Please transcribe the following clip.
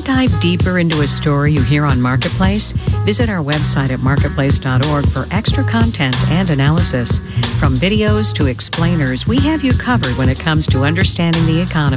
dive deeper into a story you hear on Marketplace? Visit our website at marketplace.org for extra content and analysis. From videos to explainers, we have you covered when it comes to understanding the economy.